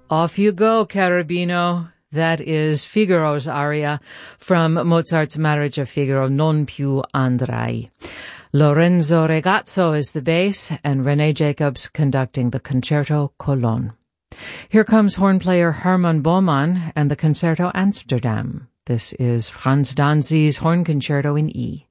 Off you go, Carabino. That is Figaro's aria from Mozart's Marriage of Figaro, Non più andrai. Lorenzo Regazzo is the bass, and René Jacobs conducting the Concerto Cologne. Here comes horn player Hermann Baumann and the Concerto Amsterdam. This is Franz Danzi's Horn Concerto in E.